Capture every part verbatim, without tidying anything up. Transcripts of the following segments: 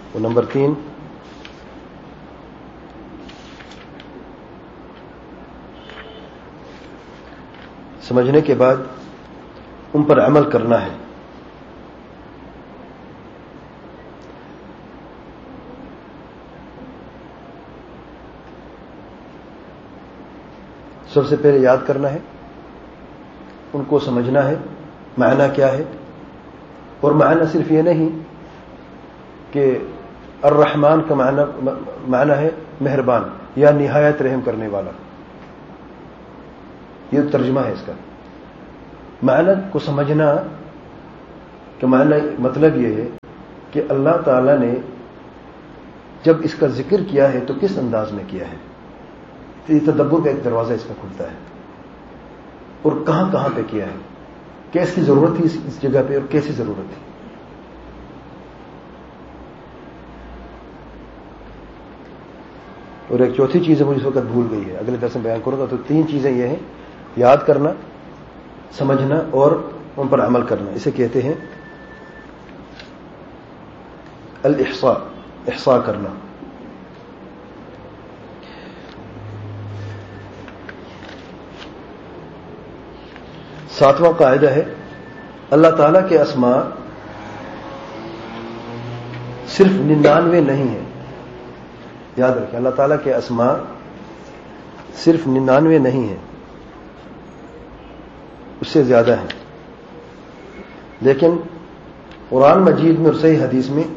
اور نمبر تین سمجھنے کے بعد ان پر عمل کرنا ہے. سب سے پہلے یاد کرنا ہے, ان کو سمجھنا ہے معنی کیا ہے. اور معنی صرف یہ نہیں کہ الرحمن کا معنی معنی ہے مہربان یا نہایت رحم کرنے والا, یہ ترجمہ ہے اس کا. معنی کو سمجھنا کہ معنی مطلب یہ ہے کہ اللہ تعالی نے جب اس کا ذکر کیا ہے تو کس انداز میں کیا ہے. یہ تدبر کا ایک دروازہ اس میں کھلتا ہے. اور کہاں کہاں پہ کیا ہے, کیس کی ضرورت تھی اس جگہ پہ اور کیسی ضرورت تھی. اور ایک چوتھی چیز ہے مجھے اس وقت بھول گئی ہے, اگلے درس میں بیان کروں گا. تو تین چیزیں یہ ہیں, یاد کرنا, سمجھنا اور ان پر عمل کرنا. اسے کہتے ہیں الاحصاء, احصاء کرنا. ساتواں قاعدہ ہے اللہ تعالیٰ کے اسماء صرف ننانوے نہیں ہیں. یاد رکھیں, اللہ تعالیٰ کے اسماء صرف ننانوے نہیں ہیں, اس سے زیادہ ہیں. لیکن قرآن مجید میں اور صحیح حدیث میں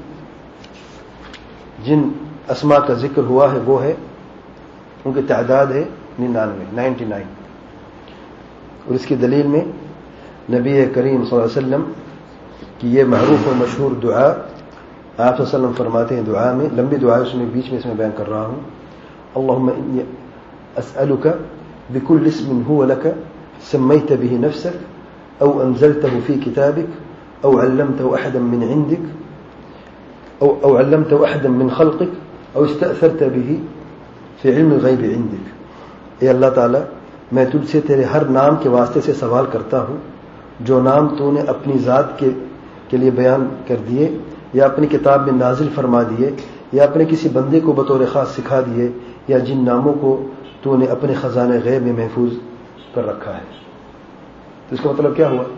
جن اسماء کا ذکر ہوا ہے وہ ہے, ان کی تعداد ہے ننانوے, نائنٹی نائن. اور اس کی دلیل میں نبی کریم صلی اللہ علیہ وسلم کی یہ معروف اور مشہور دعا, آپ صلی اللہ علیہ وسلم فرماتے ہیں دعا میں, لمبی دعا اس میں بیچ میں اس میں بیان کر رہا ہوں, اللہم انی اسألک بکل اسم هو لک سمیت به نفسک او انزلته فی کتابک او علمته احدا من عندک او, أو علمته احدا من خلقک او استأثرت به فی علم الغیب عندک. اے اللہ تعالی, میں تجھ سے تیرے ہر نام کے واسطے سے سوال کرتا ہوں جو نام تو نے اپنی ذات کے کے لیے بیان کر دیے یا اپنی کتاب میں نازل فرما دیے یا اپنے کسی بندے کو بطور خاص سکھا دیے یا جن ناموں کو تو نے اپنے خزانے غیب میں محفوظ کر رکھا ہے. تو اس کا مطلب کیا ہوا؟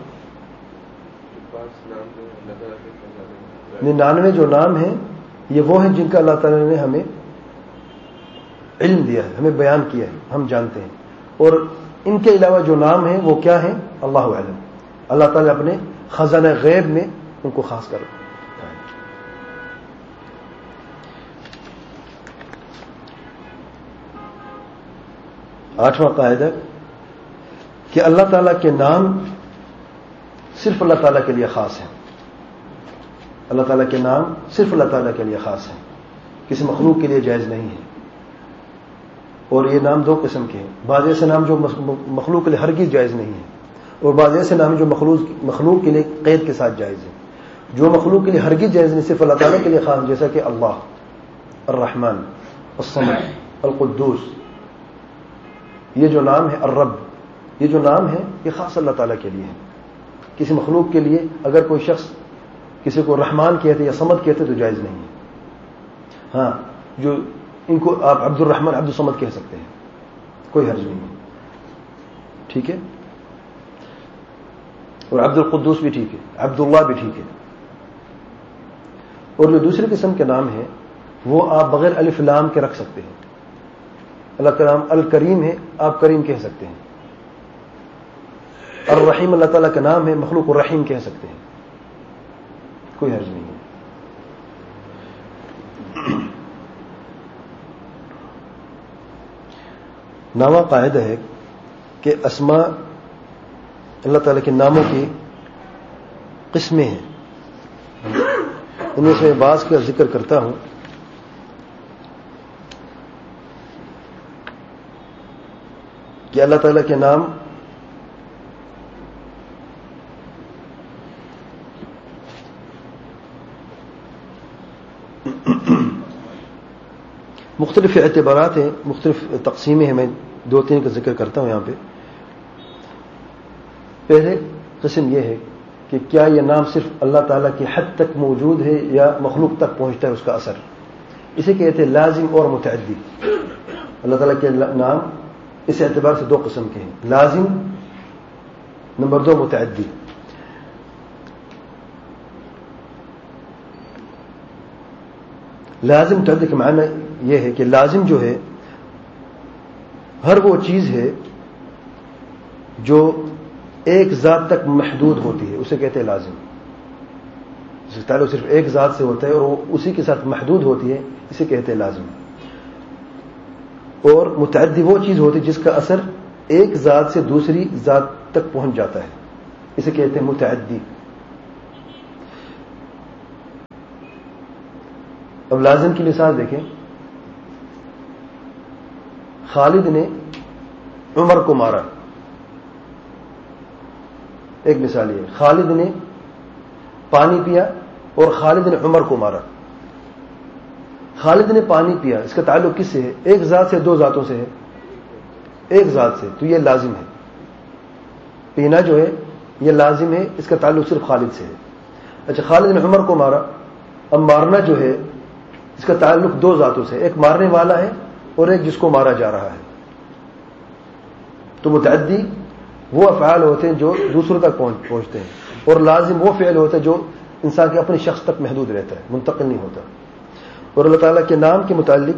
ننانوے جو نام ہیں یہ وہ ہیں جن کا اللہ تعالی نے ہمیں علم دیا ہے, ہمیں بیان کیا ہے, ہم جانتے ہیں. اور ان کے علاوہ جو نام ہیں وہ کیا ہیں اللہ اعلم. اللہ تعالیٰ اپنے خزانہ غیب میں ان کو خاص کر رکھا ہے. آٹھواں قاعدہ کہ اللہ تعالیٰ کے نام صرف اللہ تعالیٰ کے لیے خاص ہیں. اللہ تعالیٰ کے نام صرف اللہ تعالیٰ کے لیے خاص ہیں, کسی مخلوق کے لیے جائز نہیں ہے. اور یہ نام دو قسم کے ہیں, بعض ایسے نام جو مخلوق کے لیے ہرگز جائز نہیں ہے, اور بعض ایسے نام جو مخلوق مخلوق کے لیے قید کے ساتھ جائز ہیں. جو مخلوق کے لیے ہرگز جائز نہیں, صرف اللہ تعالیٰ کے لیے خاص, جیسا کہ اللہ, الرحمن, الصمد, القدوس. یہ جو نام ہے الرب, یہ جو نام ہے یہ خاص اللہ تعالیٰ کے لیے ہے. کسی مخلوق کے لیے اگر کوئی شخص کسی کو رحمان کہتے یا صمد کہتے تو جائز نہیں ہے. ہاں, جو ان کو آپ عبد الرحمن, عبد الصمد کہہ سکتے ہیں, کوئی حرج نہیں ہے. ٹھیک ہے. اور عبد القدوس بھی ٹھیک ہے, عبداللہ بھی ٹھیک ہے. اور جو دوسری قسم کے نام ہیں وہ آپ بغیر الف لام کے رکھ سکتے ہیں. اللہ کا نام الکریم ہے, آپ کریم کہہ سکتے ہیں. الرحیم اللہ تعالیٰ کا نام ہے, مخلوق الرحیم کہہ سکتے ہیں, کوئی حرج نہیں ہے. نواں قاعدہ ہے کہ اسماء اللہ تعالیٰ کے ناموں کی قسمیں ہیں. ان میں سے بعض کا ذکر کرتا ہوں. کہ اللہ تعالیٰ کے نام مختلف اعتبارات ہیں, مختلف تقسیمیں ہیں. میں دو تین کا ذکر کرتا ہوں یہاں پہ. پہلے قسم یہ ہے کہ کیا یہ نام صرف اللہ تعالیٰ کی حد تک موجود ہے یا مخلوق تک پہنچتا ہے اس کا اثر. اسے کہتے ہیں لازم اور متعدی. اللہ تعالیٰ کے نام اس اعتبار سے دو قسم کے ہیں, لازم نمبر دو متعدی. لازم متعدی کا معنی یہ ہے کہ لازم جو ہے ہر وہ چیز ہے جو ایک ذات تک محدود ہوتی ہے, اسے کہتے ہیں لازم. جس کا تعلق صرف ایک ذات سے ہوتا ہے اور وہ اسی کے ساتھ محدود ہوتی ہے, اسے کہتے ہیں لازم. اور متعدی وہ چیز ہوتی ہے جس کا اثر ایک ذات سے دوسری ذات تک پہنچ جاتا ہے, اسے کہتے ہیں متعدی. اب لازم کی مثال دیکھیں. خالد نے عمر کو مارا, ایک مثال یہ. خالد نے پانی پیا اور خالد نے عمر کو مارا. خالد نے پانی پیا, اس کا تعلق کس سے ہے؟ ایک ذات سے, دو ذاتوں سے ہے؟ ایک ذات سے, تو یہ لازم ہے. پینا جو ہے یہ لازم ہے, اس کا تعلق صرف خالد سے ہے. اچھا, خالد نے عمر کو مارا. اب مارنا جو ہے اس کا تعلق دو ذاتوں سے, ایک مارنے والا ہے اور ایک جس کو مارا جا رہا ہے. تو متعدی وہ افعال ہوتے ہیں جو دوسروں تک پہنچتے ہیں, اور لازم وہ فعل ہوتا ہے جو انسان کے اپنے شخص تک محدود رہتا ہے, منتقل نہیں ہوتا. اور اللہ تعالیٰ کے نام کے متعلق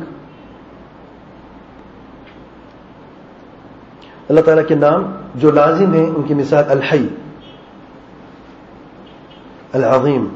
اللہ تعالیٰ کے نام جو لازم ہیں ان کی مثال الحی, العظیم.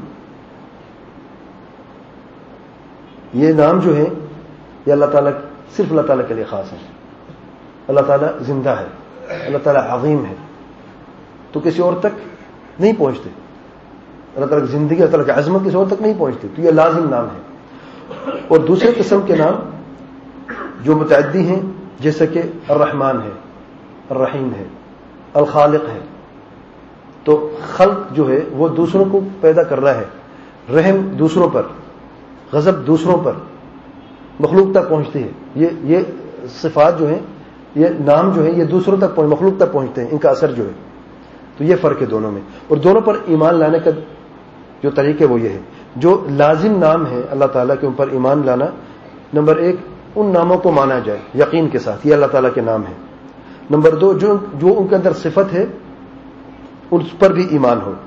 یہ نام جو ہے یہ اللہ تعالیٰ صرف اللہ تعالیٰ کے لیے خاص ہے. اللہ تعالیٰ زندہ ہے, اللہ تعالیٰ عظیم ہے, تو کسی اور تک نہیں پہنچتے. اللہ تعالیٰ کی زندگی, اللہ تعالیٰ کی عظمت کسی اور تک نہیں پہنچتی, تو یہ لازم نام ہے. اور دوسرے قسم کے نام جو متعدی ہیں, جیسے کہ الرحمن ہے, الرحیم ہے, الخالق ہے. تو خلق جو ہے وہ دوسروں کو پیدا کر رہا ہے, رحم دوسروں پر, غضب دوسروں پر, مخلوق تک پہنچتی ہے. یہ یہ صفات جو ہیں, یہ نام جو ہے یہ دوسروں تک پہنچ, مخلوق تک پہنچتے ہیں, ان کا اثر جو ہے. تو یہ فرق ہے دونوں میں. اور دونوں پر ایمان لانے کا جو طریقہ وہ یہ ہے. جو لازم نام ہے اللہ تعالیٰ کے اوپر ایمان لانا, نمبر ایک ان ناموں کو مانا جائے یقین کے ساتھ, یہ اللہ تعالیٰ کے نام ہے. نمبر دو جو جو ان کے اندر صفت ہے اس پر بھی ایمان ہو.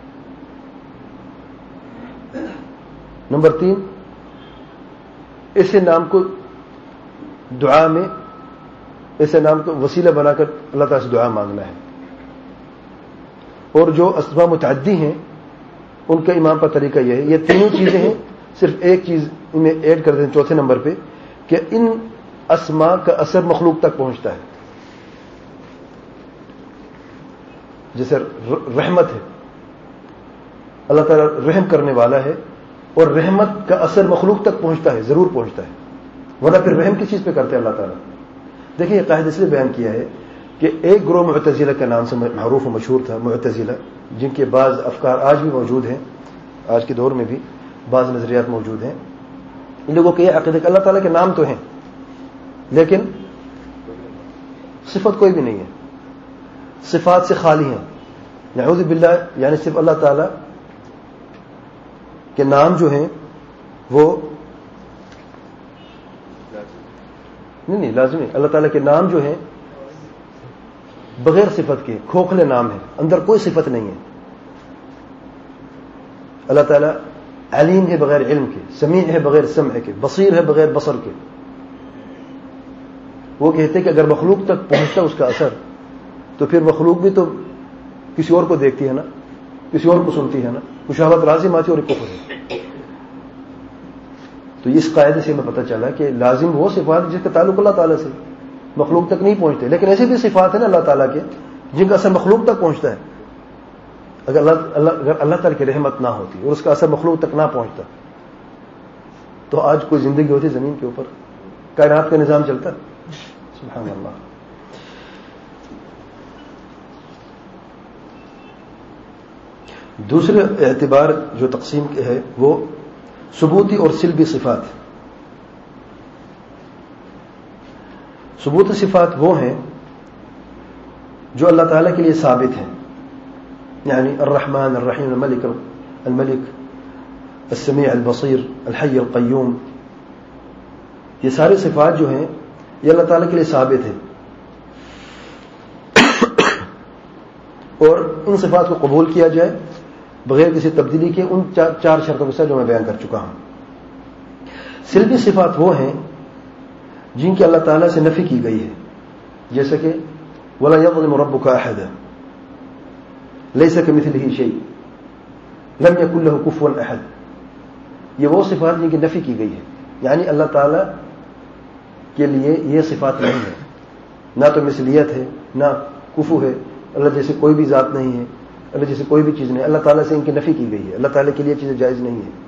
نمبر تین ایسے نام کو دعا میں, ایسے نام کو وسیلہ بنا کر اللہ تعالیٰ سے دعا مانگنا ہے. اور جو اسماء متعدی ہیں ان کا ایمان پر طریقہ یہ ہے, یہ تینوں چیزیں ہیں, صرف ایک چیز انہیں ایڈ کر دیں چوتھے نمبر پہ, کہ ان اسماء کا اثر مخلوق تک پہنچتا ہے. جیسے رحمت ہے, اللہ تعالیٰ رحم کرنے والا ہے, اور رحمت کا اثر مخلوق تک پہنچتا ہے, ضرور پہنچتا ہے, ورنہ پھر رحم کس چیز پہ کرتے ہیں اللہ تعالیٰ. دیکھیں یہ قاعدہ اس لیے بیان کیا ہے کہ ایک گروہ معتزلہ کے نام سے معروف و مشہور تھا, معتزلہ, جن کے بعض افکار آج بھی موجود ہیں, آج کے دور میں بھی بعض نظریات موجود ہیں. ان لوگوں کے یہ عقیدہ کہ اللہ تعالیٰ کے نام تو ہیں لیکن صفت کوئی بھی نہیں ہے, صفات سے خالی ہیں. نعوذ باللہ, یعنی صرف اللہ تعالیٰ کے نام جو ہیں وہ نہیں نہیں لازمی, اللہ تعالیٰ کے نام جو ہیں بغیر صفت کے کھوکھلے نام ہیں, اندر کوئی صفت نہیں ہے. اللہ تعالیٰ علیم ہے بغیر علم کے, سمیع ہے بغیر سمع کے, بصیر ہے بغیر بصر کے. وہ کہتے ہیں کہ اگر مخلوق تک پہنچتا اس کا اثر تو پھر مخلوق بھی تو کسی اور کو دیکھتی ہے نا, کسی اور کو سنتی ہے نا, مشاہدت لازم آتی اور کفر ہے. تو اس قاعدے سے ہمیں پتہ چلا کہ لازم وہ صفات جس کا تعلق اللہ تعالیٰ سے, مخلوق تک نہیں پہنچتے. لیکن ایسے بھی صفات ہیں نا اللہ تعالیٰ کے جن کا اثر مخلوق تک پہنچتا ہے. اگر اللہ اللہ اگر اللہ تعالیٰ کی رحمت نہ ہوتی اور اس کا اثر مخلوق تک نہ پہنچتا تو آج کوئی زندگی ہوتی زمین کے اوپر, کائنات کا نظام چلتا. سبحان اللہ. دوسرے اعتبار جو تقسیم کے ہے وہ ثبوتی اور سلبی صفات. ثبوتی صفات وہ ہیں جو اللہ تعالیٰ کے لیے ثابت ہیں, یعنی الرحمن الرحیم الملک الملک السمیع البصیر الحی القیوم، یہ ساری صفات جو ہیں یہ اللہ تعالیٰ کے لیے ثابت ہے، اور ان صفات کو قبول کیا جائے بغیر کسی تبدیلی کے ان چار شرطوں کے ساتھ جو میں بیان کر چکا ہوں۔ سلبی صفات وہ ہیں جن کی اللہ تعالیٰ سے نفی کی گئی ہے، جیسے کہ وَلَا يَظْلِمُ رَبُّكَ أَحَدًا لَيْسَ كَمِثْلِهِ شَيْءٌ لَمْ يَكُنْ لَهُ كُفُوًا أَحَدٌ، یہ وہ صفات جن کی نفی کی گئی ہے، یعنی اللہ تعالیٰ کے لیے یہ صفات نہیں ہے، نہ تو مثلیت ہے نہ کفو ہے، اللہ جیسے کوئی بھی ذات نہیں ہے، اللہ جیسے کوئی بھی چیز نہیں، اللہ تعالیٰ سے ان کی نفی کی گئی ہے، اللہ تعالیٰ کے لیے چیزیں جائز نہیں ہے۔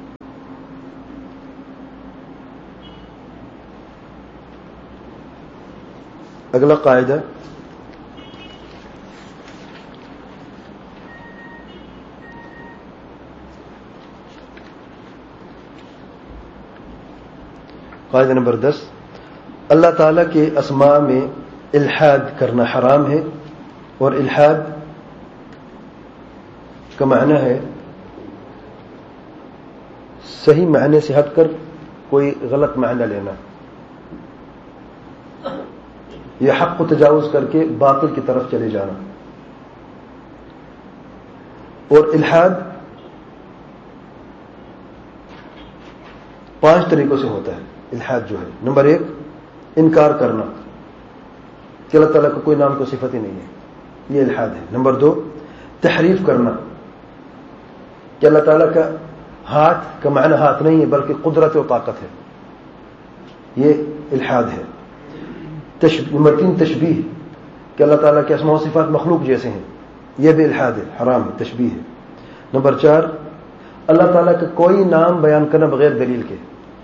اگلا قاعدہ قاعدہ نمبر دس، اللہ تعالیٰ کے اسماء میں الحاد کرنا حرام ہے، اور الحاد کا معنی ہے صحیح معنی سے ہٹ کر کوئی غلط معنی لینا، یہ حق کو تجاوز کر کے باطل کی طرف چلے جانا۔ اور الحاد پانچ طریقوں سے ہوتا ہے۔ الحاد جو ہے، نمبر ایک انکار کرنا کہ اللہ تعالیٰ کو کوئی نام کو صفت ہی نہیں ہے، یہ الحاد ہے۔ نمبر دو تحریف کرنا کہ اللہ تعالیٰ کا ہاتھ کا معنی ہاتھ نہیں ہے بلکہ قدرت و طاقت ہے، یہ الحاد ہے۔ نمبر تین تشبیہ کہ اللہ تعالیٰ کے اسماء و صفات مخلوق جیسے ہیں، یہ بھی الحاد ہے، حرام ہے، تشبیہ ہے۔ نمبر چار اللہ تعالیٰ کا کوئی نام بیان کرنا بغیر دلیل کے،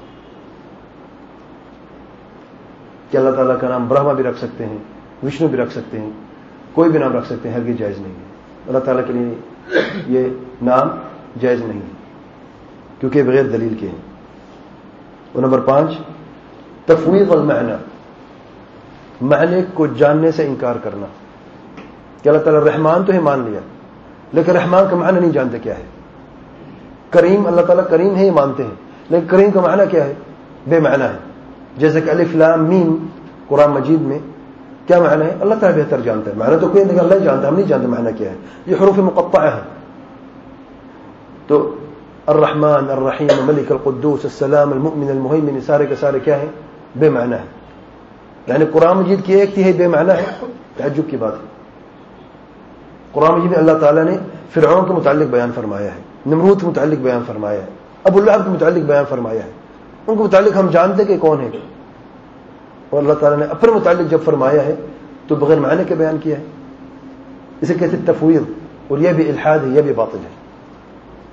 کہ اللہ تعالیٰ کا نام برہما بھی رکھ سکتے ہیں، وشنو بھی رکھ سکتے ہیں، کوئی بھی نام رکھ سکتے ہیں، ہرگز جائز نہیں ہے، اللہ تعالیٰ کے لیے یہ نام جائز نہیں ہے کیونکہ بغیر دلیل کے ہیں۔ اور نمبر پانچ تفویض المعنی، معنی کو جاننے سے انکار کرنا کہ اللہ تعالیٰ رحمان تو ہے مان لیا لیکن رحمان کا معنی نہیں جانتے کیا ہے۔ کریم اللہ تعالیٰ کریم ہے یہ مانتے ہیں لیکن کریم کا معنی کیا ہے، بے معنی ہے، جیسے کہ الف لام میم قرآن مجید میں کیا معنی ہے اللہ تعالیٰ بہتر جانتا ہے، معنی تو کوئی نہیں، اللہ ہی جانتا، ہم نہیں جانتے معنی کیا ہے، یہ حروف مقطعہ ہے۔ تو الرحمن الرحیم الملک القدوس السلام المؤمن المہیمن سارے کے سارے کیا ہیں، بے معنی ہے، یعنی قرآن مجید کی ایک تہائی بے معنی ہے، تعجب کی بات ہے۔ قرآن مجید میں اللہ تعالیٰ نے فرعون کے متعلق بیان فرمایا ہے، نمرود کے متعلق بیان فرمایا ہے، ابو لہب کے متعلق بیان فرمایا ہے، ان کے متعلق ہم جانتے کہ کون ہے، اور اللہ تعالیٰ نے اپنے متعلق جب فرمایا ہے تو بغیر معنی کے بیان کیا ہے، اسے کہتے تفویض، اور یہ بھی الحاد ہے، یہ بھی باطل ہے۔